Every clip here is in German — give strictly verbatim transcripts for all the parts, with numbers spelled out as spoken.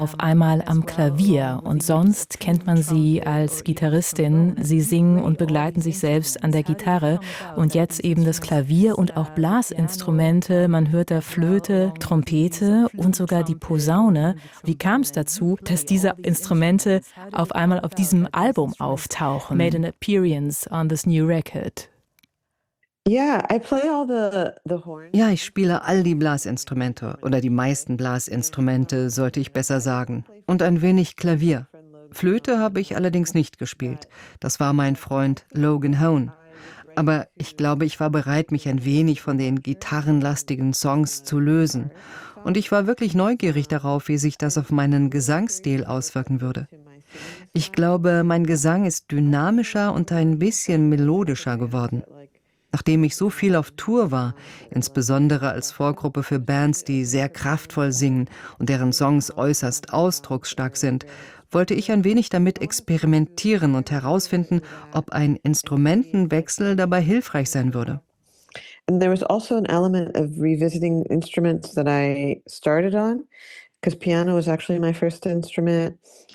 auf einmal am Klavier und sonst kennt man sie als Gitarristin. Sie singen und begleiten sich selbst an der Gitarre und jetzt eben das Klavier und auch Blasinstrumente. Man hört da Flöte, Trompete und sogar die Posaune. Wie kam es dazu, dass diese Instrumente auf einmal auf diesem Album auftauchen? Made an appearance on this new record. Ja, ich spiele all die Blasinstrumente oder die meisten Blasinstrumente, sollte ich besser sagen, und ein wenig Klavier. Flöte habe ich allerdings nicht gespielt. Das war mein Freund Logan Hone. Aber ich glaube, ich war bereit, mich ein wenig von den gitarrenlastigen Songs zu lösen. Und ich war wirklich neugierig darauf, wie sich das auf meinen Gesangsstil auswirken würde. Ich glaube, mein Gesang ist dynamischer und ein bisschen melodischer geworden. Nachdem ich so viel auf Tour war, insbesondere als Vorgruppe für Bands, die sehr kraftvoll singen und deren Songs äußerst ausdrucksstark sind, wollte ich ein wenig damit experimentieren und herausfinden, ob ein Instrumentenwechsel dabei hilfreich sein würde. And there was also an element of revisiting instruments that I started on, because piano was actually my first instrument.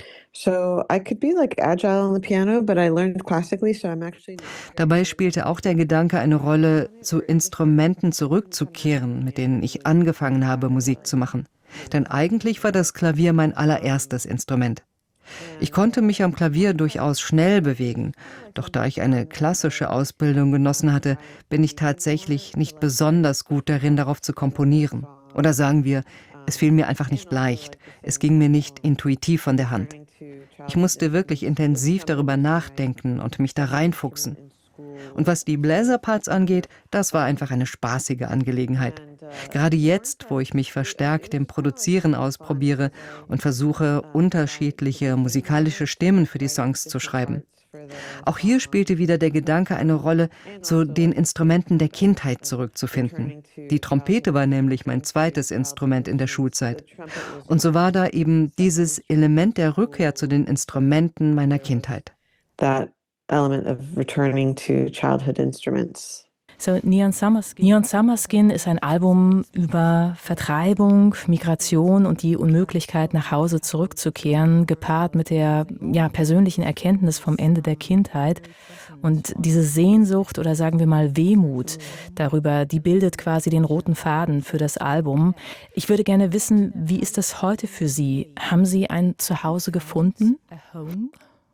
So I could be like agile on the piano, but I learned classically, so I'm actually. Dabei spielte auch der Gedanke eine Rolle, zu Instrumenten zurückzukehren, mit denen ich angefangen habe, Musik zu machen. Denn eigentlich war das Klavier mein allererstes Instrument. Ich konnte mich am Klavier durchaus schnell bewegen, doch da ich eine klassische Ausbildung genossen hatte, bin ich tatsächlich nicht besonders gut darin, darauf zu komponieren. Oder sagen wir, es fiel mir einfach nicht leicht, es ging mir nicht intuitiv von der Hand. Ich musste wirklich intensiv darüber nachdenken und mich da reinfuchsen. Und was die Bläserparts angeht, das war einfach eine spaßige Angelegenheit. Gerade jetzt, wo ich mich verstärkt im Produzieren ausprobiere und versuche, unterschiedliche musikalische Stimmen für die Songs zu schreiben. Auch hier spielte wieder der Gedanke eine Rolle, zu den Instrumenten der Kindheit zurückzufinden. Die Trompete war nämlich mein zweites Instrument in der Schulzeit. Und so war da eben dieses Element der Rückkehr zu den Instrumenten meiner Kindheit. That element of returning to childhood instruments. So, Neon Summer Skin. Neon Summer Skin ist ein Album über Vertreibung, Migration und die Unmöglichkeit, nach Hause zurückzukehren, gepaart mit der ja, persönlichen Erkenntnis vom Ende der Kindheit. Und diese Sehnsucht oder sagen wir mal Wehmut darüber, die bildet quasi den roten Faden für das Album. Ich würde gerne wissen, wie ist das heute für Sie? Haben Sie ein Zuhause gefunden? A home?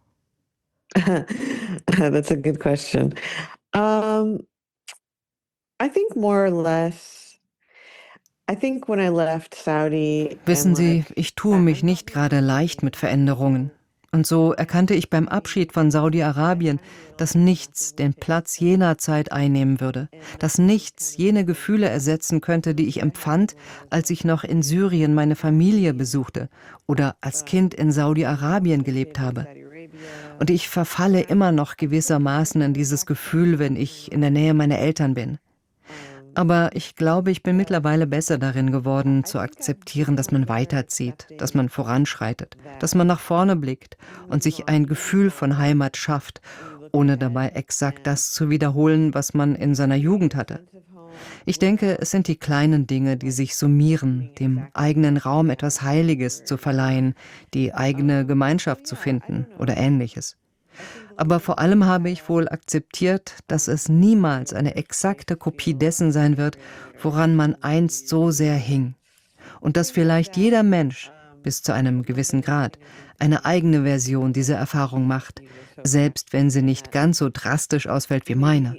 That's a good question. Um, I think more or less. I think when I left Saudi. Wissen Sie, ich tue mich nicht gerade leicht mit Veränderungen. Und so erkannte ich beim Abschied von Saudi-Arabien, dass nichts den Platz jener Zeit einnehmen würde, dass nichts jene Gefühle ersetzen könnte, die ich empfand, als ich noch in Syrien meine Familie besuchte oder als Kind in Saudi-Arabien gelebt habe. Und ich verfalle immer noch gewissermaßen in dieses Gefühl, wenn ich in der Nähe meiner Eltern bin. Aber ich glaube, ich bin mittlerweile besser darin geworden, zu akzeptieren, dass man weiterzieht, dass man voranschreitet, dass man nach vorne blickt und sich ein Gefühl von Heimat schafft, ohne dabei exakt das zu wiederholen, was man in seiner Jugend hatte. Ich denke, es sind die kleinen Dinge, die sich summieren, dem eigenen Raum etwas Heiliges zu verleihen, die eigene Gemeinschaft zu finden oder Ähnliches. Aber vor allem habe ich wohl akzeptiert, dass es niemals eine exakte Kopie dessen sein wird, woran man einst so sehr hing. Und dass vielleicht jeder Mensch, bis zu einem gewissen Grad, eine eigene Version dieser Erfahrung macht, selbst wenn sie nicht ganz so drastisch ausfällt wie meine.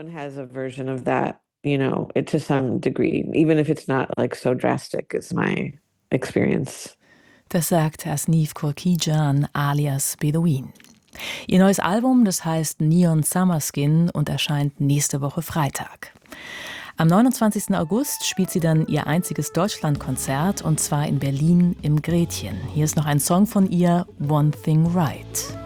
You know, it to some degree, even if it's not like so drastic as my experience. Das sagt Asnif Korkijan alias Bedouin. Ihr neues Album, das heißt Neon Summer Skin und erscheint nächste Woche Freitag. Am neunundzwanzigsten August spielt sie dann ihr einziges Deutschlandkonzert und zwar in Berlin im Gretchen. Hier ist noch ein Song von ihr, One Thing Right.